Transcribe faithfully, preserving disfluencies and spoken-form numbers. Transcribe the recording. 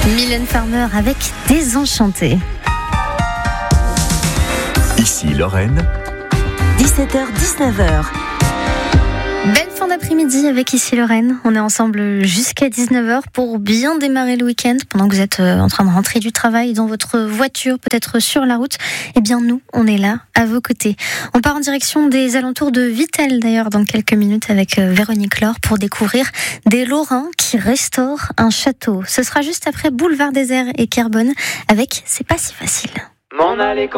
Mylène Farmer avec Désenchanté. Ici Lorraine, dix-sept heures dix-neuf heures. Belle fin d'après-midi avec Ici Lorraine. On est ensemble jusqu'à dix-neuf heures pour bien démarrer le week-end. Pendant que vous êtes en train de rentrer du travail dans votre voiture, peut-être sur la route, eh bien nous, on est là, à vos côtés. On part en direction des alentours de Vittel, d'ailleurs, dans quelques minutes avec Véronique Laure pour découvrir des Lorrains qui restaurent un château. Ce sera juste après Boulevard Désert et Carbone avec C'est pas si facile. M'en aller quand